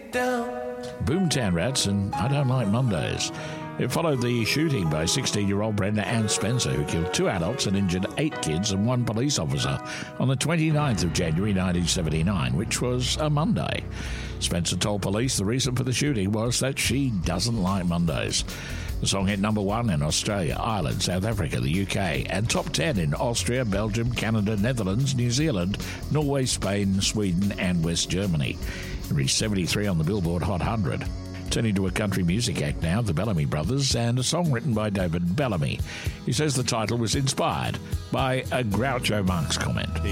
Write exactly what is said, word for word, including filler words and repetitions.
down. Boomtown Rats and I Don't Like Mondays. It followed the shooting by sixteen-year-old Brenda Ann Spencer, who killed two adults and injured eight kids and one police officer on the twenty-ninth of January nineteen seventy-nine, which was a Monday. Spencer told police the reason for the shooting was that she doesn't like Mondays. The song hit number one in Australia, Ireland, South Africa, the U K, and top ten in Austria, Belgium, Canada, Netherlands, New Zealand, Norway, Spain, Sweden, and West Germany. It reached seventy-three on the Billboard Hot one hundred. Turning to a country music act now, the Bellamy Brothers, and a song written by David Bellamy. He says the title was inspired by a Groucho Marx comment.